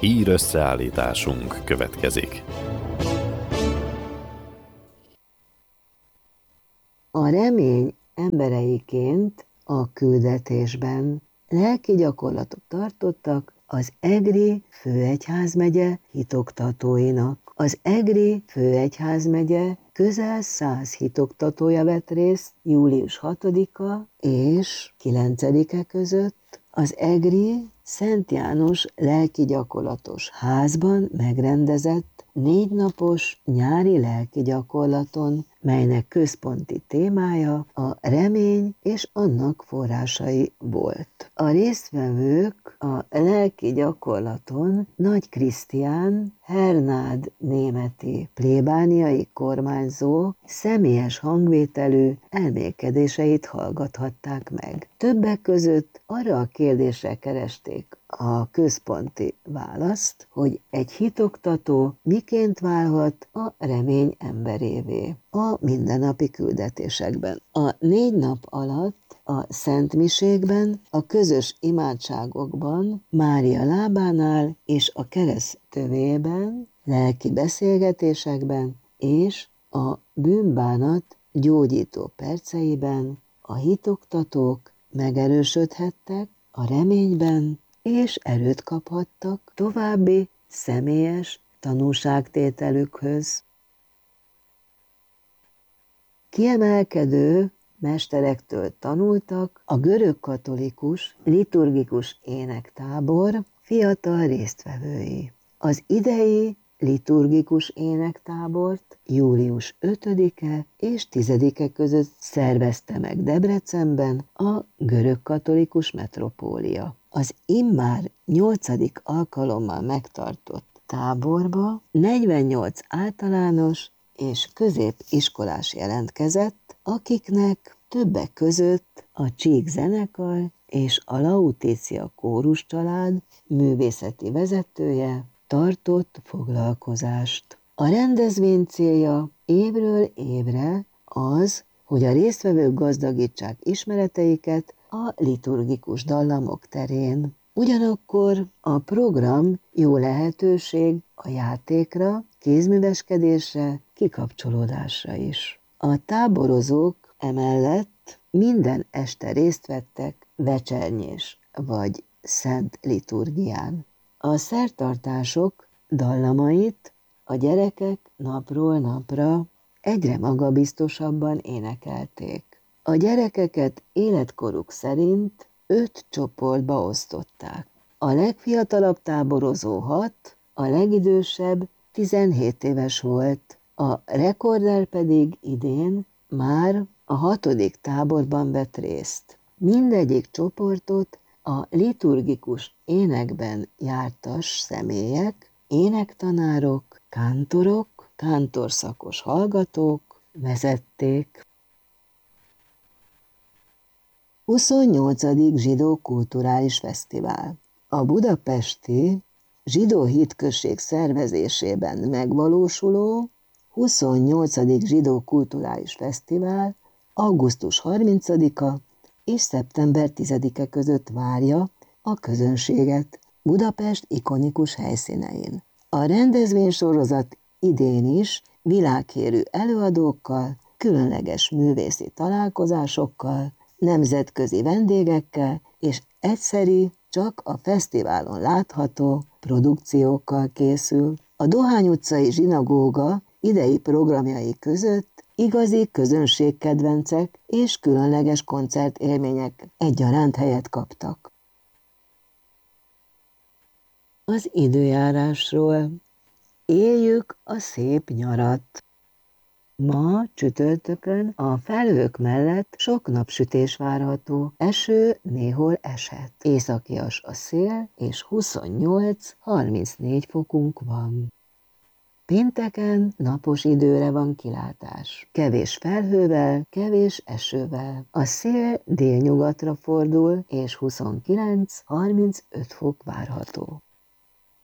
Hír összeállításunk következik. A remény embereiként a küldetésben lelki gyakorlatot tartottak az Egri főegyházmegye hitoktatóinak. Az Egri főegyházmegye közel 100 hitoktatója vett részt július 6-a és 9-e között az Egri Szent János lelki gyakorlatos házban megrendezett 4 napos nyári lelki gyakorlaton, melynek központi témája a remény és annak forrásai volt. A résztvevők a lelki gyakorlaton Nagy Krisztián, Hernád németi plébániai kormányzó személyes hangvételű elmélkedéseit hallgathatták meg. Többek között arra a kérdésre keresték a központi választ, hogy egy hitoktató miként válhat a remény emberévé a mindennapi küldetésekben. A 4 nap alatt a szentmisékben, a közös imádságokban, Mária lábánál és a kereszt tövében, lelki beszélgetésekben és a bűnbánat gyógyító perceiben a hitoktatók megerősödhettek a reményben, és erőt kaphattak további személyes tanúságtételükhöz. Kiemelkedő mesterektől tanultak a görögkatolikus liturgikus énektábor fiatal résztvevői. Az idei liturgikus énektábort július 5-e és 10-e között szervezte meg Debrecenben a görögkatolikus metropólia. Az immár 8. alkalommal megtartott táborba 48 általános és középiskolás jelentkezett, akiknek többek között a Csík zenekar és a Lautitia kórus család művészeti vezetője tartott foglalkozást. A rendezvény célja évről évre az, hogy a résztvevők gazdagítsák ismereteiket a liturgikus dallamok terén. Ugyanakkor a program jó lehetőség a játékra, kézműveskedésre, kikapcsolódásra is. A táborozók emellett minden este részt vettek vecsernyés vagy szent liturgián. A szertartások dallamait a gyerekek napról napra egyre magabiztosabban énekelték. A gyerekeket életkoruk szerint 5 csoportba osztották. A legfiatalabb táborozó 6, a legidősebb 17 éves volt, a rekorder pedig idén már a 6. táborban vett részt. Mindegyik csoportot a liturgikus énekben jártas személyek, énektanárok, kántorok, kántorszakos hallgatók vezették. 28. Zsidó Kulturális Fesztivál. A budapesti Zsidó Hitközség szervezésében megvalósuló 28. Zsidó Kulturális Fesztivál augusztus 30-a és szeptember 10-e között várja a közönséget Budapest ikonikus helyszínein. A rendezvénysorozat idén is világhírű előadókkal, különleges művészi találkozásokkal, nemzetközi vendégekkel és egyszeri, csak a fesztiválon látható produkciókkal készül. A Dohány utcai zsinagóga idei programjai között igazi közönségkedvencek és különleges koncertélmények egyaránt helyet kaptak. Az időjárásról. Éljük a szép nyarat! Ma csütörtökön a felhők mellett sok napsütés várható, eső néhol eshet. Északias a szél, és 28-34 fokunk van. Pénteken napos időre van kilátás. Kevés felhővel, kevés esővel. A szél délnyugatra fordul, és 29-35 fok várható.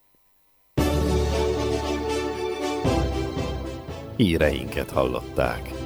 Híreinket hallották.